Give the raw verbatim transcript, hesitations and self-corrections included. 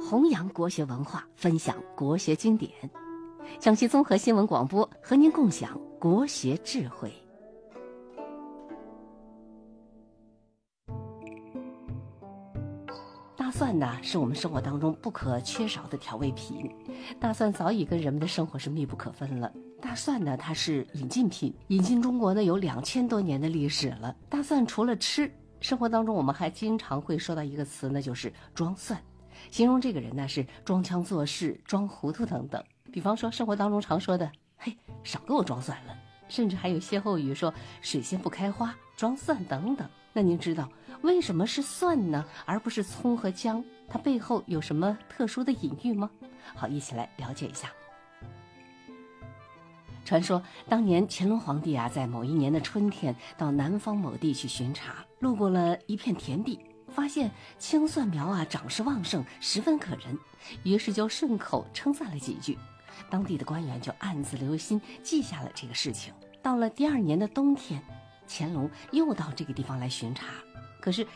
弘扬国学文化，分享国学经典。江西综合新闻广播和您共享国学智慧。大蒜呢，是我们生活当中不可缺少的调味品。大蒜早已跟人们的生活是密不可分了。大蒜呢，它是引进品，引进中国呢有两千多年的历史了。大蒜除了吃，生活当中我们还经常会说到一个词呢，就是装蒜，形容这个人呢是装腔作势、装糊涂等等。比方说生活当中常说的，嘿，少给我装蒜了，甚至还有歇后语说水仙不开花，装蒜等等。那您知道为什么是蒜呢，而不是葱和姜？它背后有什么特殊的隐喻吗？好，一起来了解一下。传说当年乾隆皇帝啊，在某一年的春天到南方某地去巡查，路过了一片田地，发现青蒜苗啊长势旺盛，十分可人，于是就顺口称赞了几句。当地的官员就暗自留心，记下了这个事情。到了第二年的冬天，乾隆又到这个地方来巡查，可是